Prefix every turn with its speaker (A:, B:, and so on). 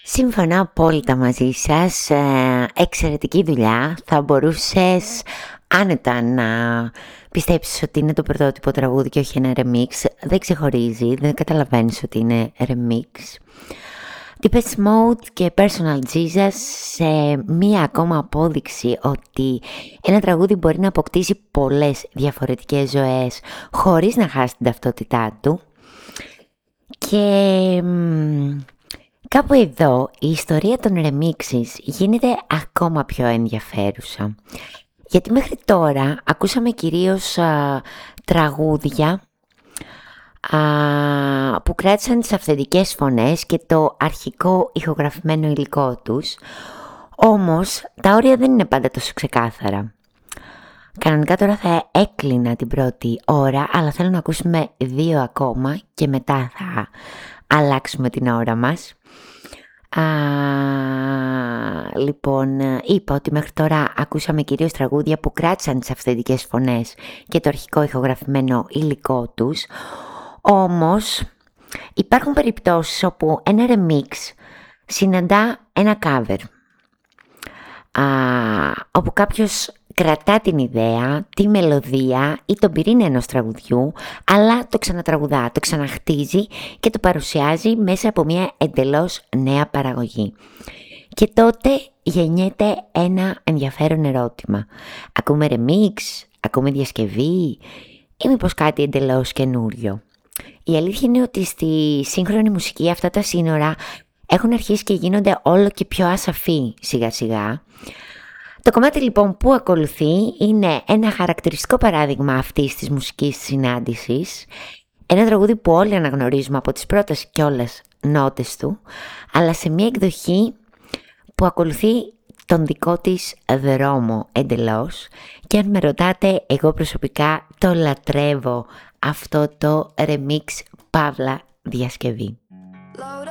A: Συμφωνώ απόλυτα μαζί σας. Εξαιρετική δουλειά. Θα μπορούσες άνετα να πιστέψεις ότι είναι το πρωτότυπο τραγούδι και όχι ένα remix. Δεν ξεχωρίζει, δεν καταλαβαίνεις ότι είναι remix. Depeche Mode και Personal Jesus σε μία ακόμα απόδειξη ότι ένα τραγούδι μπορεί να αποκτήσει πολλές διαφορετικές ζωές χωρίς να χάσει την ταυτότητά του. Και κάπου εδώ η ιστορία των remixes γίνεται ακόμα πιο ενδιαφέρουσα. Γιατί μέχρι τώρα ακούσαμε κυρίως τραγούδια που κράτησαν τις αυθεντικές φωνές και το αρχικό ηχογραφημένο υλικό τους. Όμως τα όρια δεν είναι πάντα τόσο ξεκάθαρα. Κανονικά τώρα θα έκλεινα την πρώτη ώρα, αλλά θέλω να ακούσουμε 2 ακόμα και μετά θα αλλάξουμε την ώρα μας. Λοιπόν, είπα ότι μέχρι τώρα ακούσαμε κυρίως τραγούδια που κράτησαν τις αυθεντικές φωνές και το αρχικό ηχογραφημένο υλικό τους. Όμως υπάρχουν περιπτώσεις όπου ένα remix συναντά ένα cover, όπου κάποιος κρατά την ιδέα, τη μελωδία ή τον πυρήνα ενός τραγουδιού, αλλά το ξανατραγουδά, το ξαναχτίζει και το παρουσιάζει μέσα από μια εντελώς νέα παραγωγή. Και τότε γεννιέται ένα ενδιαφέρον ερώτημα. Ακούμε remix, ακούμε διασκευή ή μήπως κάτι εντελώς καινούριο? Η αλήθεια είναι ότι στη σύγχρονη μουσική αυτά τα σύνορα έχουν αρχίσει και γίνονται όλο και πιο ασαφή σιγά σιγά. Το κομμάτι λοιπόν που ακολουθεί είναι ένα χαρακτηριστικό παράδειγμα αυτής της μουσικής συνάντησης. Ένα τραγούδι που όλοι αναγνωρίζουμε από τις πρώτες κιόλας νότες του, αλλά σε μια εκδοχή που ακολουθεί τον δικό της δρόμο εντελώς. Και αν με ρωτάτε, εγώ προσωπικά το λατρεύω αυτό το remix παύλα διασκευή.